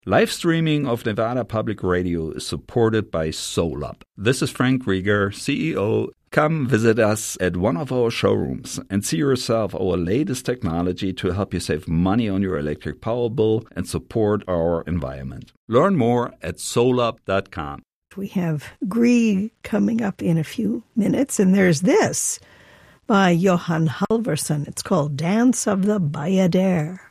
Live streaming of Nevada Public Radio is supported by SolUp. This is Frank Rieger, CEO. Come visit us at one of our showrooms and see yourself our latest technology to help you save money on your electric power bill and support our environment. Learn more at solup.com. We have Grieg coming up in a few minutes, and there's this by Johan Halvorson. It's called Dance of the Bayadere.